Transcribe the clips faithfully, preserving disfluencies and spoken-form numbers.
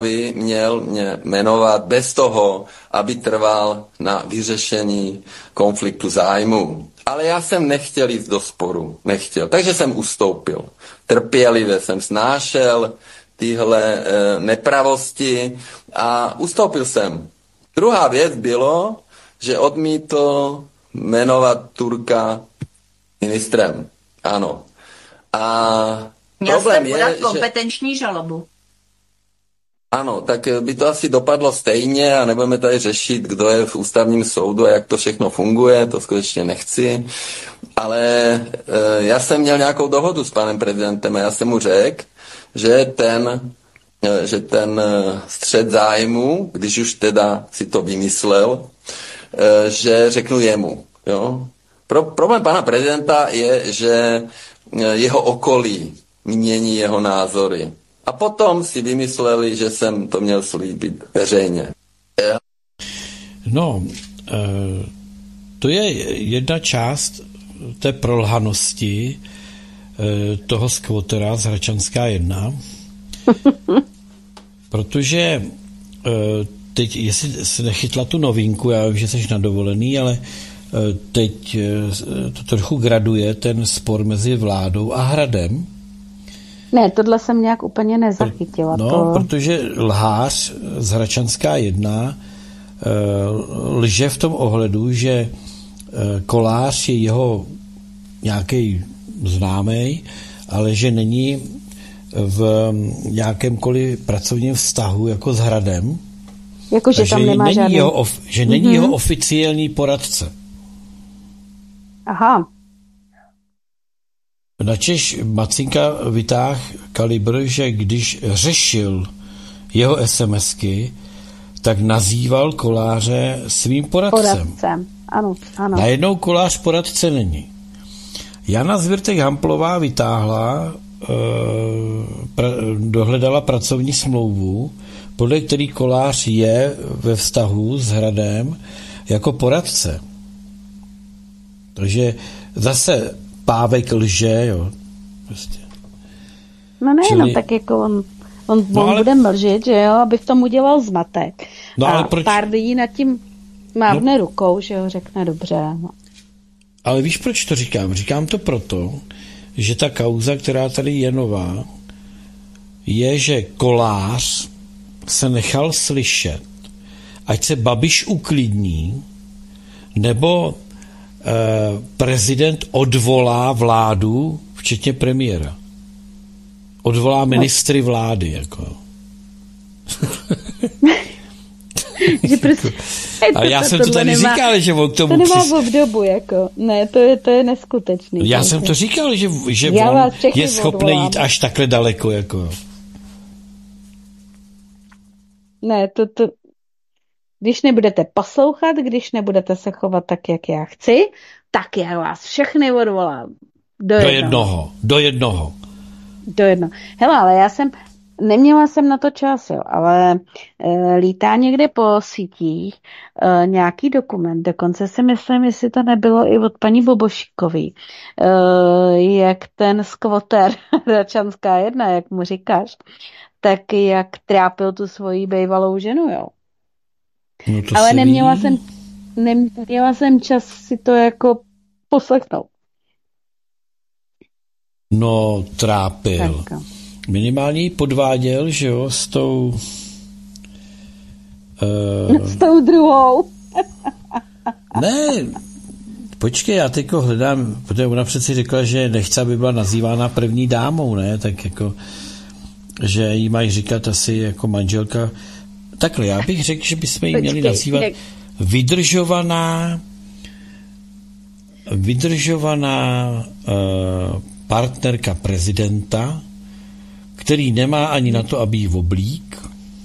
by měl mě jmenovat bez toho, aby trval na vyřešení konfliktu zájmu. Ale já jsem nechtěl jít do sporu. Nechtěl. Takže jsem ustoupil. Trpělivě jsem snášel tyhle e, nepravosti a ustoupil jsem. Druhá věc bylo, že odmítl jmenovat Turka ministrem. Ano. A Měl problém jste podat je, kompetenční že... žalobu. Ano, tak by to asi dopadlo stejně a nebudeme tady řešit, kdo je v ústavním soudu a jak to všechno funguje, to skutečně nechci. Ale e, já jsem měl nějakou dohodu s panem prezidentem a já jsem mu řekl, že ten, e, že ten střet zájmu, když už teda si to vymyslel, e, že řeknu jemu. Jo? Pro, problém pana prezidenta je, že jeho okolí mění jeho názory. A potom si vymysleli, že jsem to měl slíbit veřejně. No, to je jedna část té prolhanosti toho skvotera z Hradčanská jedna, protože teď, jestli se nechytla tu novinku, já vím, že jsi na dovolený, ale teď to trochu graduje ten spor mezi vládou a Hradem. Ne, tohle jsem nějak úplně nezachytila. No, to... protože lhář z Hradčanská jedna lže v tom ohledu, že Kolář je jeho nějaký známej, ale že není v nějakémkoliv pracovním vztahu jako s Hradem. Jako, že tam nemá není žádný... jeho, že není mm-hmm. jeho oficiální poradce. Aha. Načež Macinka vytáhl kalibr, že když řešil jeho SMSky, tak nazýval Koláře svým poradcem. Poradcem, ano, ano. Najednou Kolář poradce není. Jana Zwirtek-Hamplová vytáhla, e, pra, dohledala pracovní smlouvu, podle který Kolář je ve vztahu s Hradem jako poradce. Takže zase Pávek lže, jo. Prostě. No ne, Čili... no tak jako on, on, no, on ale... bude mlžit, že jo, aby v tom udělal zmatek. No, a ale proč... pár lidí nad tím mávne no. rukou, že jo, řekne dobře. No. Ale víš, proč to říkám? Říkám to proto, že ta kauza, která tady je nová, je, že Kolář se nechal slyšet, ať se Babiš uklidní, nebo prezident odvolá vládu, včetně premiéra. Odvolá ministry vlády, jako. že prostě, a já to, jsem to tady nemá, říkal, že on k tomu... To nemá přis... v obdobu, jako. Ne, to je, to je neskutečný. Já jsem to říkal, že, že on je schopný jít až takhle daleko, jako. Ne, to, to... Když nebudete poslouchat, když nebudete se chovat tak, jak já chci, tak já vás všechny odvolám. Do jednoho. Do jednoho. Do jednoho. Do jednoho. Hele, ale já jsem, neměla jsem na to čas, jo, ale e, lítá někde po sítích e, nějaký dokument, dokonce si myslím, jestli to nebylo i od paní Bobošíkový, e, jak ten skvoter Hradčanská jedna, jak mu říkáš, tak jak trápil tu svoji bývalou ženu, jo. No ale neměla jsem, neměla jsem čas si to jako poslechnout. No, trápil. Tak. Minimálně ji podváděl, že jo, s tou... Uh... S tou druhou. ne, počkej, já teďko hledám, protože ona přeci řekla, že nechce, aby byla nazývána první dámou, ne, tak jako, že jí mají říkat asi jako manželka. Takhle, já bych řekl, že bychom ji měli nazývat vydržovaná vydržovaná uh, partnerka prezidenta, který nemá ani na to, aby jí oblík.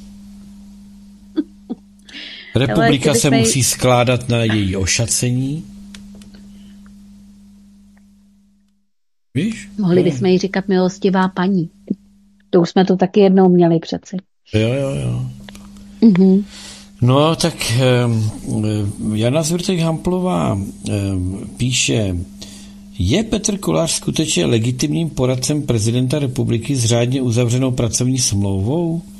Republika se jsme... musí skládat na její ošacení. Víš? Mohli bychom jí říkat milostivá paní. To už jsme to taky jednou měli přeci. Jo, jo, jo. Mhm. No, tak Jana Zwirtek-Hamplová píše, je Petr Kolář skutečně legitimním poradcem prezidenta republiky s řádně uzavřenou pracovní smlouvou?